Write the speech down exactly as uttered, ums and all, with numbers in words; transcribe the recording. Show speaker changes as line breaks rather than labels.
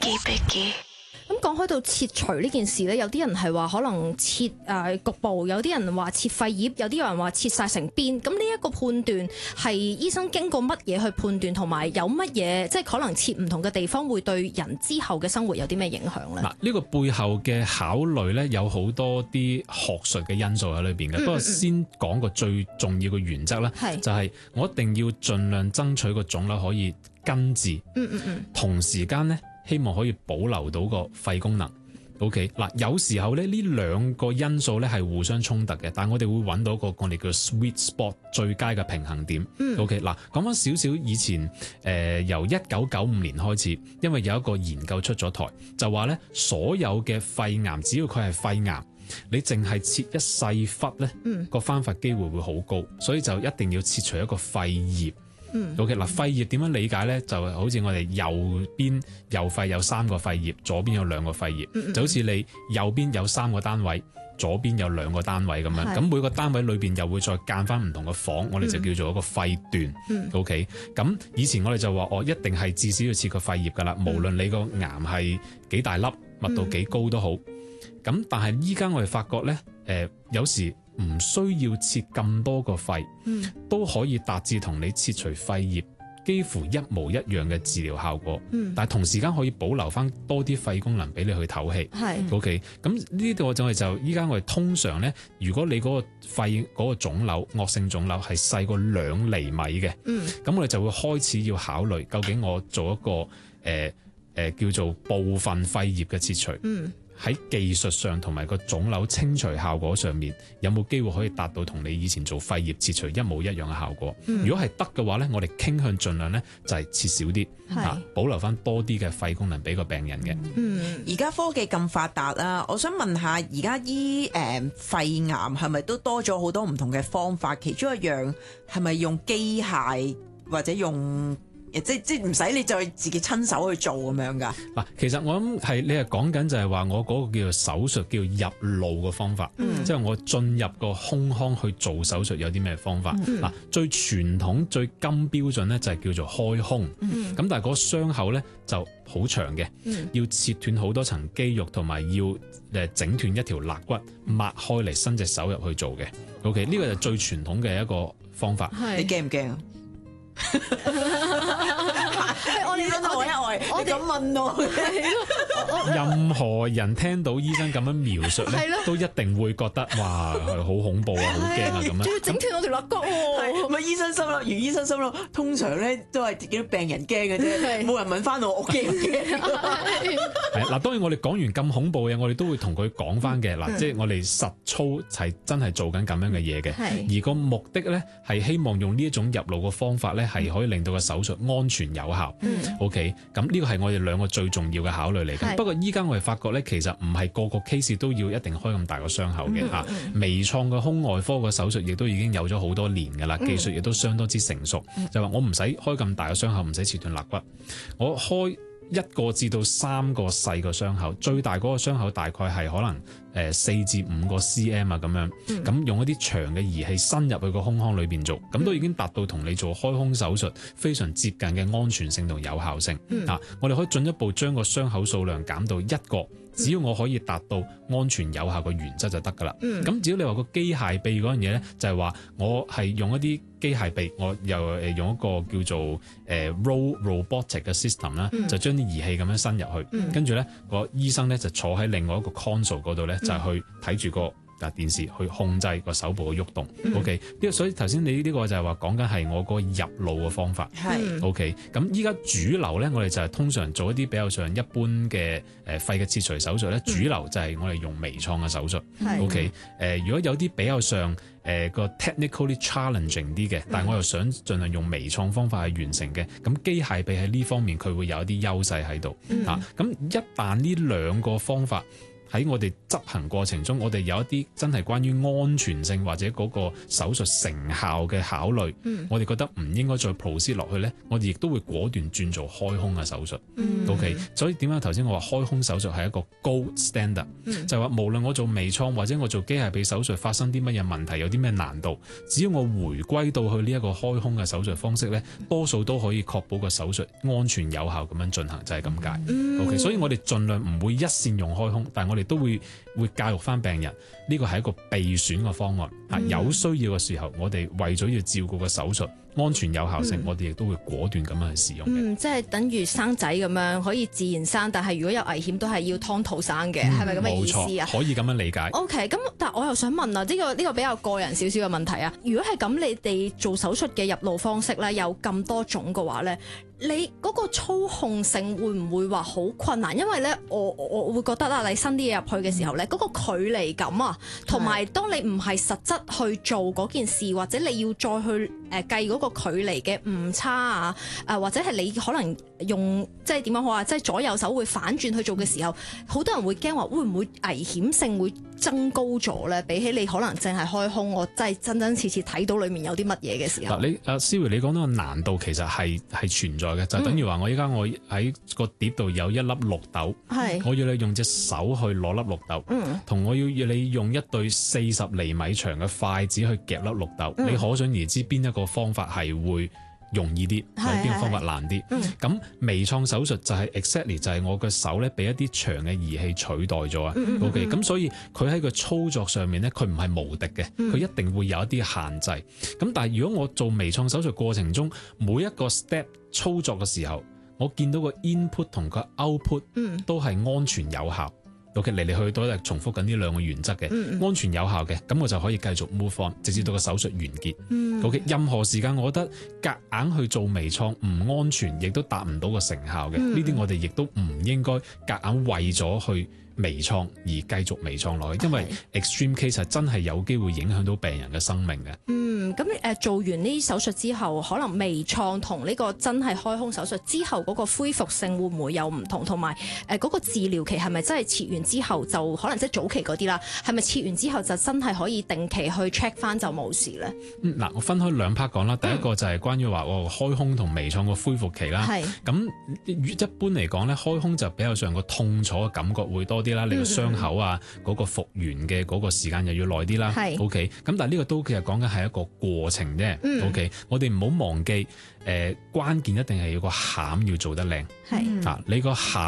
Biggie Biggie。
咁講開到切除呢件事咧，有啲人係話可能切誒、呃、局部，有啲人話切肺葉，有啲人話切晒成邊。咁呢一個判斷係醫生經過乜嘢去判斷，同埋有乜嘢即係可能切唔同嘅地方會對人之後嘅生活有啲咩影響咧？
嗱，呢個背後嘅考慮咧有好多啲學術嘅因素喺裏邊嘅。不過、嗯嗯、先講個最重要嘅原則咧，是就係我一定要盡量爭取個腫瘤可以根治，嗯嗯嗯，同時間咧，希望可以保留到個肺功能。OK 嗱，有時候咧呢兩個因素咧係互相衝突嘅，但係我哋會揾到一個我哋叫 sweet spot 最佳嘅平衡點。嗯、OK 嗱，講翻少少以前誒、呃、由一九九五年開始，因為有一個研究出咗台，就話咧所有嘅肺癌只要佢係肺癌，你淨係切一細忽咧，嗯、個翻發機會會好高，所以就一定要切除一個肺葉。嗯，OK 嗱，肺葉點樣理解咧？就好似我哋右邊右肺有三個肺葉，左邊有兩個肺葉，嗯、就好似你右邊有三個單位，左邊有兩個單位咁樣。咁是每個單位裏邊又會再間翻唔同嘅房，我哋就叫做一個肺段。嗯、OK，咁以前我哋就話哦，一定係至少要切個肺葉噶啦，無論你個癌係幾大粒，密度幾高都好。咁、嗯、但係依家我哋發覺咧，誒、呃、有時唔需要切咁多個肺，嗯、都可以達至同你切除肺葉幾乎一模一樣嘅治療效果。嗯、但係同時間可以保留翻多啲肺功能俾你去唞氣。係 OK，咁呢度就係就依家我哋通常咧，如果你嗰個肺嗰個腫瘤惡性腫瘤係細過兩厘米嘅，咁、嗯、我哋就會開始要考慮究竟我做一個誒誒、呃呃、叫做部分肺葉嘅切除。嗯喺技術上同埋個腫瘤清除效果上面，有冇機會可以達到同你以前做肺葉切除一模一樣嘅效果？嗯、如果係得嘅話咧，我哋傾向盡量咧就係切少啲，嚇是、啊、保留翻多啲嘅肺功能俾個病人嘅。
嗯，而家科技咁發達啦，我想問下，而家醫誒肺癌係咪都多咗好多唔同嘅方法？其中一樣係咪用機械或者用？即即唔使你再自己親手去做咁樣噶。
嗱，其實我諗係你係講緊就係話我嗰個叫做手術叫入腦嘅方法，嗯、即係我進入個胸腔去做手術有啲咩方法？嗱、嗯，最傳統最金標準咧就係叫做開胸，咁、嗯、但係嗰個傷口咧就好長嘅，嗯、要切斷好多層肌肉同埋要誒整斷一條肋骨擘開嚟伸隻手入去做嘅。OK，呢個就係最傳統嘅一個方法。
是你驚唔驚啊？我哋真係一外，我咁問我，
任何人聽到醫生咁樣描述咧，都一定會覺得哇，好恐怖啊，好驚啊咁樣。仲要
整斷我條肋骨喎，
咪醫生心咯，如醫生心咯。通常咧都係見到病人驚嘅啫，冇人問翻我，我驚唔驚？
係嗱，當然我哋講完咁恐怖嘅嘢，我哋都會同佢講翻嘅嗱，即係我哋實操係真係做緊咁樣嘅嘢嘅，而個目的咧係希望用呢一種入腦嘅方法咧，係可以令到個手術安全有效。嗯、OK，咁呢個係我哋兩個最重要嘅考慮嚟嘅。是不過依家我哋發覺咧，其實唔係個個 case 都要一定開咁大個傷口嘅嚇。嗯嗯、微創嘅胸外科嘅手術亦都已經有咗好多年㗎啦，技術亦都相當之成熟。嗯、就話我唔使開咁大個傷口，唔使切斷肋骨，我開一個至到三個細個傷口，最大嗰個傷口大概係可能誒四至五個 cm 啊咁樣，咁、嗯、用一啲長嘅儀器伸入去個胸腔裏邊做，咁都已經達到同你做開胸手術非常接近嘅安全性同有效性。嗯、啊，我哋可以進一步將個傷口數量減到一個，只要我可以達到安全有效嘅原則就得㗎啦。咁、嗯、只要你話個機械臂嗰樣嘢咧，就係、是、話我係用一啲機械臂，我又誒用一個叫做誒、呃、Roll Robotic 嘅 system 啦、嗯，就將啲儀器咁樣伸入去，嗯、跟住咧個醫生咧就坐喺另外一個 console 嗰度咧，就係去睇住個啊電視去控制個手部嘅喐動。嗯、OK，呢個所以頭先你呢個就係話講緊係我個入腦嘅方法。係是 OK，咁依家主流咧，我哋就係通常做一啲比較上一般嘅誒肺嘅切除手術咧，主流就係我哋用微創嘅手術。是 OK，誒、呃、如果有啲比較上誒個、呃、technically challenging 啲嘅，但係我又想盡量用微創方法去完成嘅，咁機械臂喺呢方面佢會有一啲優勢喺度。嗯、啊，咁一旦呢兩個方法喺我哋執行過程中，我哋有一啲真係關於安全性或者嗰個手術成效嘅考慮，嗯、我哋覺得唔應該再 proceed 落去咧，我哋亦都會果斷轉做開胸嘅手術。嗯、OK，所以點解頭先我話開胸手術係一個 gold standard，嗯、就係話無論我做微創或者我做機械臂手術發生啲乜嘢問題，有啲咩難度，只要我回歸到去呢一個開胸嘅手術方式咧，多數都可以確保個手術安全有效咁樣進行，就係咁解。嗯、OK，所以我哋盡量唔會一線用開胸，但係我哋都會會教育翻病人，呢個係一個備選嘅方案。嗯、有需要嘅時候，我哋為咗要照顧個手術安全有效性，嗯、我哋亦都會果斷咁樣去使用嘅。
嗯，即係等於生仔咁樣，可以自然生，但係如果有危險都係要劏肚生嘅，係咪咁嘅意思啊？
可以咁樣理解。
OK，咁但係我又想問啊，呢、呢個呢、呢個比較個人少少嘅問題啊。如果係咁，你哋做手術嘅入路方式咧有咁多種嘅話咧，你嗰個操控性會唔會話好困難？因為咧，我我我會覺得啦，你伸啲嘢入去嘅時候咧，嗰、嗰個距離感啊，同埋當你唔係實質去做嗰件事，或者你要再去誒、呃、計嗰個距離嘅誤差啊，誒、呃、或者係你可能用即係點樣好啊，即係左右手會反轉去做嘅時候，好多人會驚話會唔會危險性會增高咗咧？比起你可能淨係開胸，我真係真真切切睇到裡面有啲乜嘢嘅時候。嗱，
你阿思維，你講到個難度其實係係存在嘅，就等於話我依家我喺個碟度有一粒綠豆，係我要你用隻手去攞粒綠豆，同、嗯、我要要你用一對四十厘米長嘅筷子去夾粒綠豆，嗯、你可想而知邊一個方法係會容易啲，或者邊個方法難啲。咁、嗯、微創手術就係 exactly 就係我嘅手咧，俾一啲長嘅儀器取代咗啊。嗯、OK，咁所以佢喺個操作上面咧，佢唔係無敵嘅，佢、嗯、一定會有一啲限制。咁但係如果我做微創手術過程中每一個 step 操作嘅時候，我見到個 input 同個 output 都係安全有效。OK， 嚟嚟去去都係重複緊呢兩個原則嘅，嗯、安全有效嘅，咁我就可以繼續 move on，直至到個手術完結。嗯、OK，任何時間我覺得夾硬去做微創唔安全，亦都達唔到個成效嘅。呢啲、嗯、我哋亦都唔應該夾硬為咗去微創而繼續微創落去，因為 extreme case 係真係有機會影響到病人嘅生命嘅。
嗯，咁誒、呃、做完呢啲手術之後，可能微創同呢個真係開胸手術之後嗰個恢復性會唔會有唔同？同埋誒嗰個治療期係咪真係切完之後就可能即係早期嗰啲啦？係咪切完之後就真係可以定期去 check 翻就冇事咧？
嗱、嗯，我分開兩 part 講啦。第一個就係關於話我開胸同微創個恢復期啦。係咁是一般嚟講咧，開胸就比較上個痛楚嘅感覺會多啲。你個傷口啊，嗰、嗯、個復原嘅嗰個時間又要耐啲啦。係是，OK。咁但係呢個都其實講緊係一個過程啫。嗯、OK，我哋唔好忘記，誒、呃、關鍵一定係要個餡要做得靚。係是，啊，你個餡。